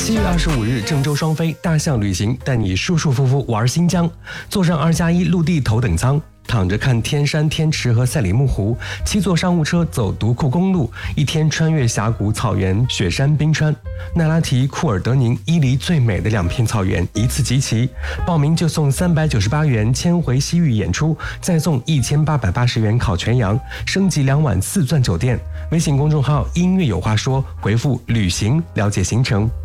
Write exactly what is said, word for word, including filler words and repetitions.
七月二十五日，郑州双飞大象旅行带你舒舒服服玩新疆，坐上二加一陆地头等舱，躺着看天山天池和赛里木湖，七座商务车走独库公路，一天穿越峡谷、草原、雪山、冰川，奈拉提、库尔德宁、伊犁最美的两片草原一次集齐。报名就送三百九十八元千回西域演出，再送一千八百八十元烤全羊，升级两晚四钻酒店。微信公众号音乐有话说，回复旅行了解行程。